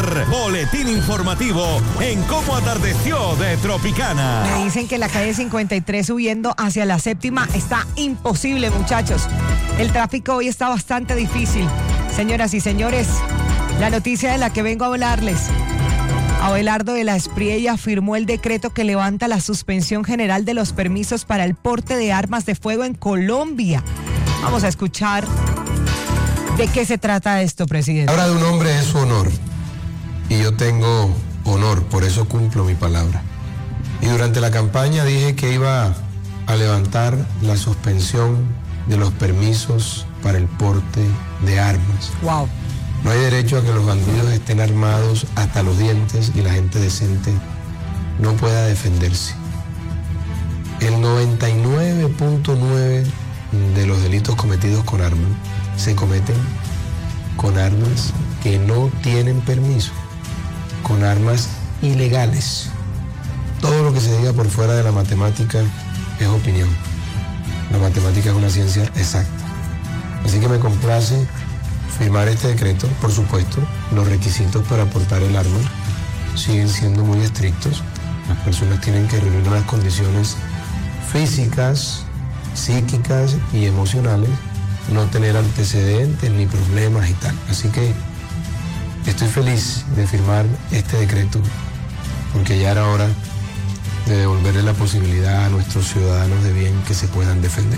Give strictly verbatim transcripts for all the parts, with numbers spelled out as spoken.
escuchar Boletín Informativo en Cómo Atardeció de Tropicana. Me dicen que la calle cincuenta y tres subiendo hacia la séptima está imposible, muchachos. El tráfico hoy está bastante difícil. Señoras y señores, la noticia de la que vengo a hablarles. Abelardo de la Espriella firmó el decreto que levanta la suspensión general de los permisos para el porte de armas de fuego en Colombia. Vamos a escuchar de qué se trata esto, presidente. La palabra de un hombre es su honor. Y yo tengo honor, por eso cumplo mi palabra. Y durante la campaña dije que iba a levantar la suspensión de los permisos para el porte de armas. Wow. No hay derecho a que los bandidos estén armados hasta los dientes y la gente decente no pueda defenderse. El noventa y nueve punto nueve de los delitos cometidos con armas se cometen con armas que no tienen permiso, con armas ilegales. Todo lo que se diga por fuera de la matemática es opinión. La matemática es una ciencia exacta. Así que me complace firmar este decreto. Por supuesto, los requisitos para portar el arma siguen siendo muy estrictos. Las personas tienen que reunir unas condiciones físicas, psíquicas y emocionales, no tener antecedentes ni problemas y tal. Así que estoy feliz de firmar este decreto porque ya era hora de devolverle la posibilidad a nuestros ciudadanos de bien que se puedan defender.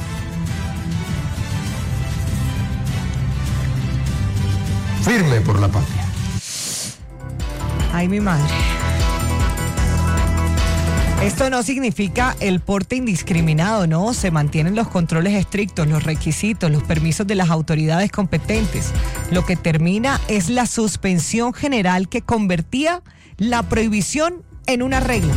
Firme por la patria. Ay, mi madre. Esto no significa el porte indiscriminado, ¿no? Se mantienen los controles estrictos, los requisitos, los permisos de las autoridades competentes. Lo que termina es la suspensión general que convertía la prohibición en una regla.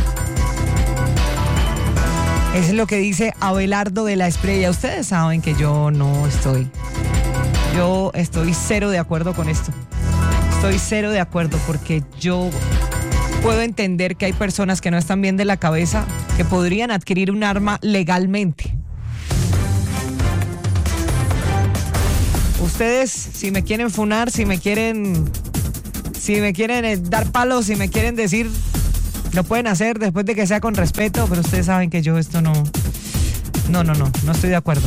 Eso es lo que dice Abelardo de la Espriella. Ustedes saben que yo no estoy... Yo estoy cero de acuerdo con esto. Estoy cero de acuerdo porque yo puedo entender que hay personas que no están bien de la cabeza que podrían adquirir un arma legalmente. Ustedes, si me quieren funar, si me quieren, si me quieren dar palos, si me quieren decir, lo pueden hacer después de que sea con respeto, pero ustedes saben que yo esto no, no, no, no, no estoy de acuerdo.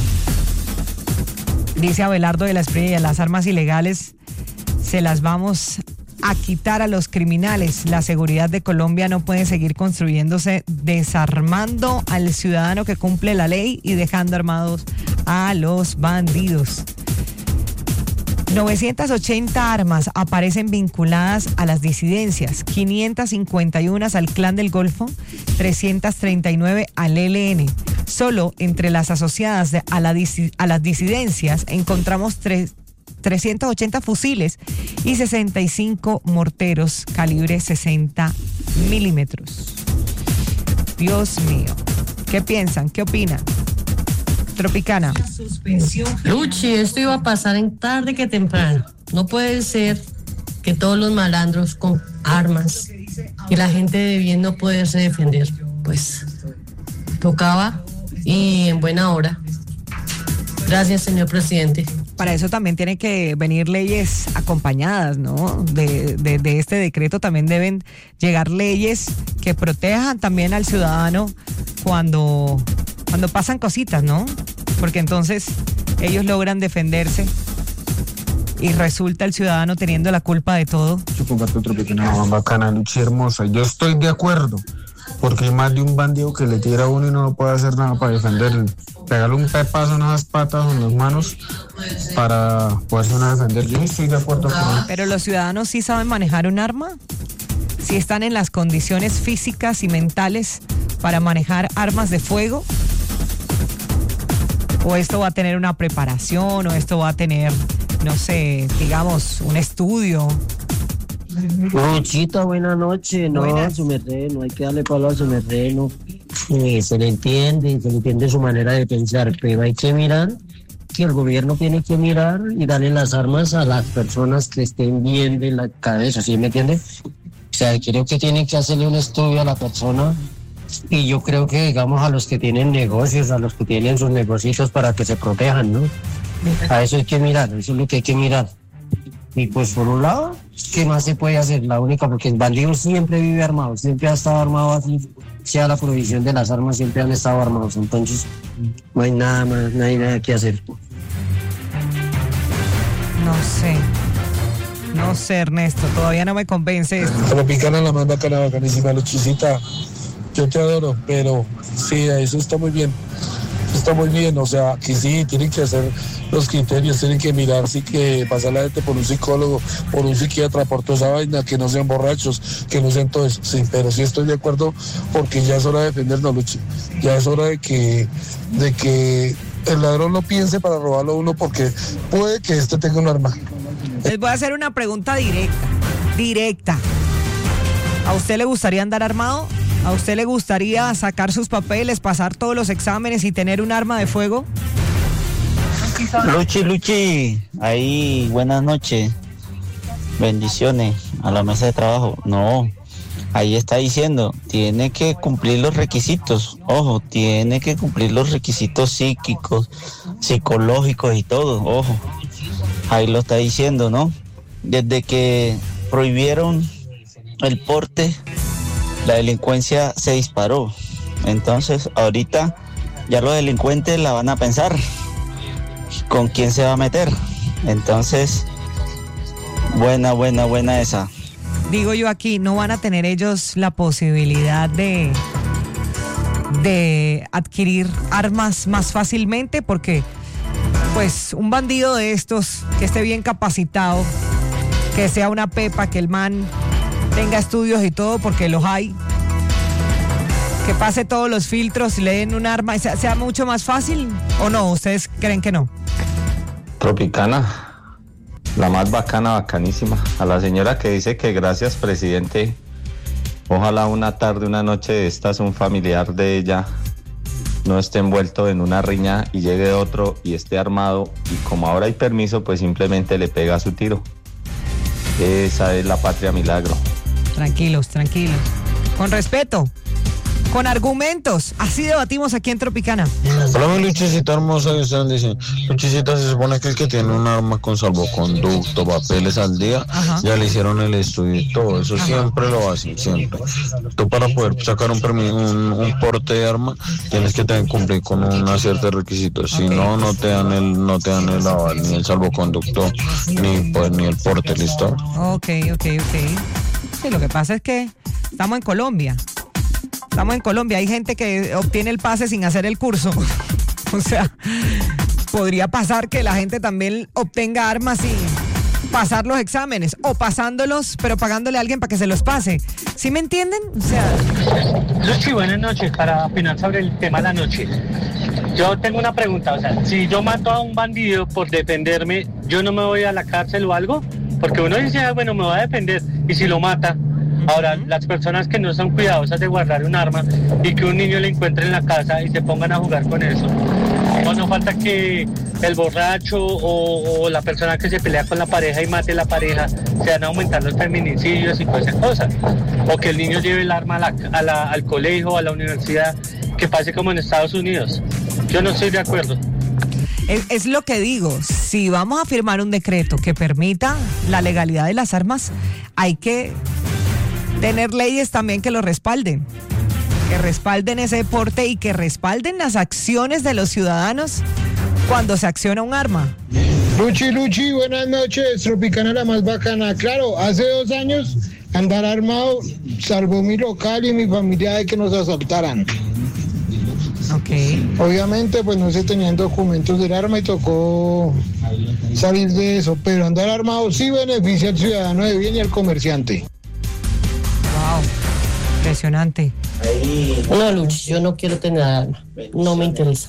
Dice Abelardo de la Espriella, las armas ilegales se las vamos a quitar a los criminales. La seguridad de Colombia no puede seguir construyéndose desarmando al ciudadano que cumple la ley y dejando armados a los bandidos. novecientas ochenta armas aparecen vinculadas a las disidencias, quinientas cincuenta y una al Clan del Golfo, trescientas treinta y nueve al E L N. Solo entre las asociadas de, a, la, a las disidencias encontramos tres, trescientos ochenta fusiles y sesenta y cinco morteros calibre sesenta milímetros. Dios mío, ¿qué piensan? ¿Qué opinan? Tropicana. Luchi, esto iba a pasar en tarde que temprano. No puede ser que todos los malandros con armas y la gente de bien no poderse defender. Pues tocaba y en buena hora. Gracias, señor presidente. Para eso también tienen que venir leyes acompañadas, ¿no? De, de, de este decreto también deben llegar leyes que protejan también al ciudadano cuando, cuando pasan cositas, ¿no? Porque entonces ellos logran defenderse y resulta el ciudadano teniendo la culpa de todo. Yo comparto Tropicana, Juan Bacana, Luchi hermosa. Yo estoy de acuerdo, porque hay más de un bandido que le tira a uno y no lo puede hacer nada para defenderlo. Pegarle un pepazo en las patas o en las manos para poderse uno defender. Yo estoy de acuerdo con él. Pero los ciudadanos sí saben manejar un arma, sí están en las condiciones físicas y mentales para manejar armas de fuego. O esto va a tener una preparación, o esto va a tener, no sé, digamos, un estudio. Luchita, buena noche. No, Buenas. su merced, no hay que darle palo a su merced, no. Eh, se le entiende, se le entiende su manera de pensar, pero hay que mirar que el gobierno tiene que mirar y darle las armas a las personas que estén bien de la cabeza, ¿sí me entiende? O sea, creo que tiene que hacerle un estudio a la persona. Y yo creo que, digamos, a los que tienen negocios, a los que tienen sus negocios para que se protejan, ¿no? A eso hay que mirar, eso es lo que hay que mirar. Y pues por un lado, ¿qué más se puede hacer? La única, porque el bandido siempre vive armado, siempre ha estado armado así, sea la provisión de las armas, siempre han estado armados. Entonces, no hay nada más, no hay nada que hacer. No sé. No sé, Ernesto, todavía no me convence esto. Tropicana, la más bacana, bacanísima, Luchicita. Yo te adoro, pero sí, eso está muy bien. Está muy bien, o sea, que sí, tienen que hacer los criterios, tienen que mirar, sí, que pasar la gente por un psicólogo, por un psiquiatra, por toda esa vaina, que no sean borrachos, que no sean todo eso, sí, pero sí estoy de acuerdo, porque ya es hora de defendernos, Luchi, ya es hora de que, de que el ladrón no piense para robarlo a uno, porque puede que este tenga un arma. Les voy a hacer una pregunta directa, directa. ¿A usted le gustaría andar armado? ¿A usted le gustaría sacar sus papeles, pasar todos los exámenes y tener un arma de fuego? Luchi, Luchi, ahí, buenas noches. Bendiciones a la mesa de trabajo. No, ahí está diciendo, tiene que cumplir los requisitos. Ojo, tiene que cumplir los requisitos psíquicos, psicológicos y todo. Ojo, ahí lo está diciendo, ¿no? Desde que prohibieron el porte, la delincuencia se disparó. Entonces, ahorita ya los delincuentes la van a pensar con quién se va a meter. Entonces, buena, buena, buena esa. Digo yo aquí, no van a tener ellos la posibilidad de, de adquirir armas más fácilmente, porque pues un bandido de estos que esté bien capacitado, que sea una pepa, que el man tenga estudios y todo, porque los hay, que pase todos los filtros y le den un arma, sea, sea mucho más fácil, ¿o no? ¿Ustedes creen que no? Tropicana, la más bacana, bacanísima. A la señora que dice que gracias, presidente, ojalá una tarde, una noche de estas, un familiar de ella no esté envuelto en una riña y llegue otro y esté armado, y como ahora hay permiso, pues simplemente le pega su tiro. Esa es la patria milagro. Tranquilos, tranquilos. Con respeto, con argumentos. Así debatimos aquí en Tropicana. Hola, mi Luchicita hermosa, que están diciendo. Luchicita, se supone que el que tiene un arma con salvoconducto, papeles al día, ajá, ya le hicieron el estudio y todo. Eso ajá, siempre lo hacen, siempre. Tú para poder sacar un permiso, un, un porte de arma, tienes que tener, cumplir con una cierta requisitos. Si okay, no, no te dan el, no te dan el aval, ni el salvoconducto, ni, pues, ni el porte, ¿listo? Ok, ok, ok. Sí, lo que pasa es que estamos en Colombia. Estamos en Colombia. Hay gente que obtiene el pase sin hacer el curso. O sea, podría pasar que la gente también obtenga armas sin pasar los exámenes, o pasándolos, pero pagándole a alguien para que se los pase. ¿Sí me entienden? O sea... Luchi, buenas noches. Para opinar sobre el tema de la noche, yo tengo una pregunta. O sea, si yo mato a un bandido por defenderme, ¿yo no me voy a la cárcel o algo? Porque uno dice, ah, bueno, me va a defender, y si lo mata. Ahora, las personas que no son cuidadosas de guardar un arma y que un niño le encuentre en la casa y se pongan a jugar con eso, o no falta que el borracho o, o la persona que se pelea con la pareja y mate a la pareja, se van a aumentar los feminicidios y todas esas cosas, o que el niño lleve el arma a la, a la, al colegio, a la universidad, que pase como en Estados Unidos. Yo no estoy de acuerdo. Es, es lo que digo, si vamos a firmar un decreto que permita la legalidad de las armas, hay que tener leyes también que lo respalden, que respalden ese deporte y que respalden las acciones de los ciudadanos cuando se acciona un arma. Luchi, Luchi, buenas noches, Tropicana la más bacana. Claro, hace dos años andar armado salvó mi local y mi familia de que nos asaltaran. Okay. Obviamente pues no se tenían documentos del arma y tocó salir de eso, pero andar armado sí beneficia al ciudadano de bien y al comerciante. Wow, impresionante. No, Luchi, yo no quiero tener arma, no me interesa.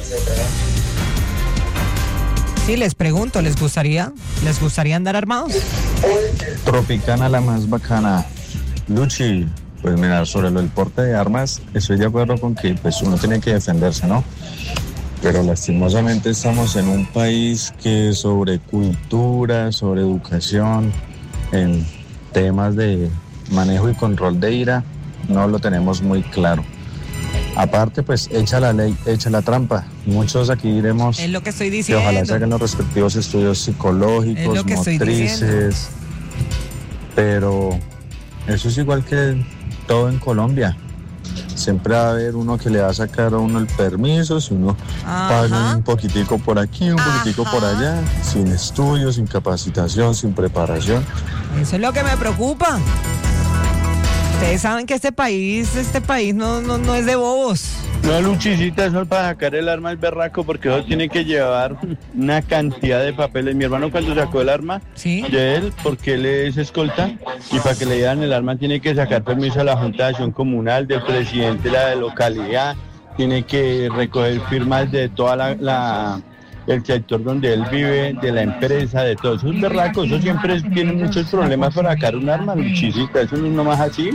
Sí, les pregunto, ¿les gustaría, les gustaría andar armados? Tropicana la más bacana. Luchi, pues mira, sobre lo del porte de armas, estoy de acuerdo con que pues uno tiene que defenderse, ¿no? Pero lastimosamente estamos en un país que sobre cultura, sobre educación, en temas de manejo y control de ira, no lo tenemos muy claro. Aparte, pues, echa la ley, echa la trampa. Muchos aquí diremos Es lo que estoy que diciendo. ojalá se hagan los respectivos estudios Es psicológicos, lo que estoy motrices, pero eso es igual que todo en Colombia. Siempre va a haber uno que le va a sacar a uno el permiso, si uno Ajá. paga un poquitico por aquí, un poquitico por allá, sin estudios, sin capacitación, sin preparación. Eso es lo que me preocupa. Ustedes saben que este país, este país no, no, no es de bobos. No, Luchicita, eso es para sacar el arma al berraco, porque eso tiene que llevar una cantidad de papeles. Mi hermano cuando sacó el arma de él, porque él es escolta, y para que le dieran el arma tiene que sacar permiso a la Junta de Acción Comunal, del presidente de la localidad, tiene que recoger firmas de toda la... la el sector donde él vive, de la empresa, de todos esos berracos. Eso siempre tiene muchos problemas para sacar un arma, Luchicita, eso no es nomás así.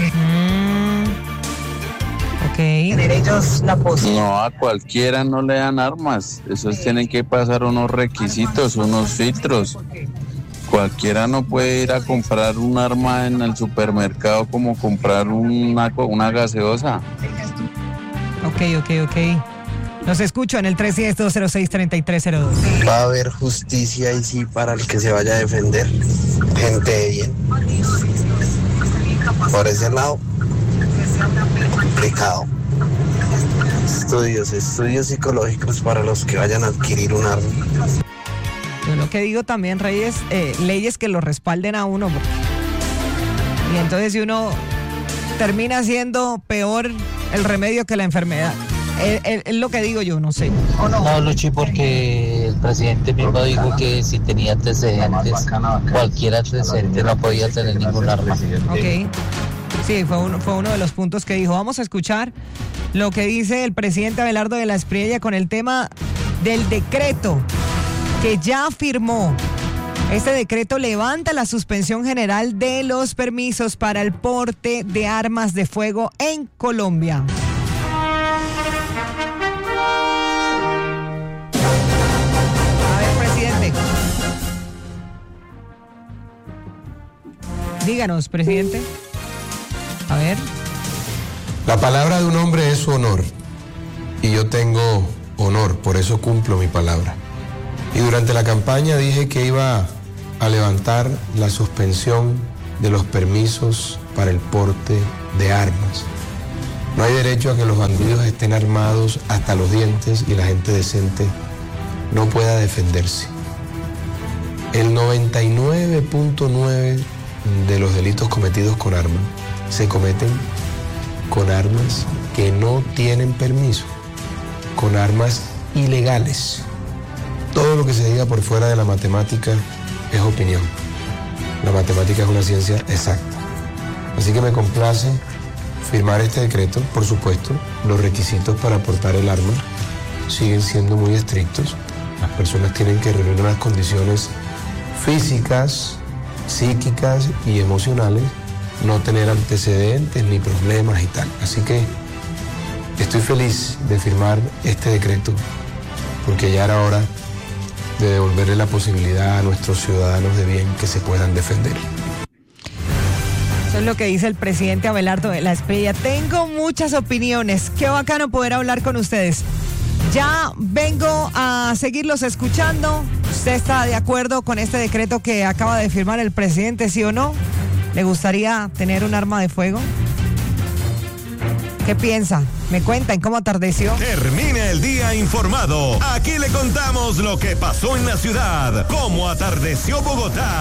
Tener ellos la posibilidad. No, a cualquiera no le dan armas. Esos tienen que pasar unos requisitos, unos filtros. Cualquiera no puede ir a comprar un arma en el supermercado como comprar una, una gaseosa. Ok, ok, ok. Los escucho en el tres uno cero, dos cero seis, tres tres cero dos. Va a haber justicia y sí para el que se vaya a defender. Gente de bien. Por ese lado, complicado. Estudios, estudios psicológicos para los que vayan a adquirir un arma. Yo lo que digo también, Reyes, eh, leyes que lo respalden a uno. Y entonces si uno termina siendo peor el remedio que la enfermedad. Es, es, es lo que digo yo, no sé. No, Luchi, porque el presidente mismo dijo que si tenía antecedentes, cualquier antecedente no podía tener ningún arma. Ok. Sí, fue uno, fue uno de los puntos que dijo. Vamos a escuchar lo que dice el presidente Abelardo de la Espriella con el tema del decreto que ya firmó. Este decreto levanta la suspensión general de los permisos para el porte de armas de fuego en Colombia. Díganos, presidente. A ver. La palabra de un hombre es su honor. Y yo tengo honor, por eso cumplo mi palabra. Y durante la campaña dije que iba a levantar la suspensión de los permisos para el porte de armas. No hay derecho a que los bandidos estén armados hasta los dientes y la gente decente no pueda defenderse. El noventa y nueve punto nueve de los delitos cometidos con armas se cometen con armas que no tienen permiso, con armas ilegales. Todo lo que se diga por fuera de la matemática es opinión. La matemática es una ciencia exacta. Así que me complace firmar este decreto. Por supuesto, los requisitos para portar el arma siguen siendo muy estrictos. Las personas tienen que reunir unas condiciones físicas, psíquicas y emocionales, no tener antecedentes ni problemas y tal. Así que estoy feliz de firmar este decreto porque ya era hora de devolverle la posibilidad a nuestros ciudadanos de bien que se puedan defender. Eso es lo que dice el presidente Abelardo de la Espriella. Tengo muchas opiniones. Qué bacano poder hablar con ustedes. Ya vengo a seguirlos escuchando. ¿Usted está de acuerdo con este decreto que acaba de firmar el presidente, sí o no? ¿Le gustaría tener un arma de fuego? ¿Qué piensa? Me cuentan cómo atardeció. Termina el día informado. Aquí le contamos lo que pasó en la ciudad. Cómo atardeció Bogotá.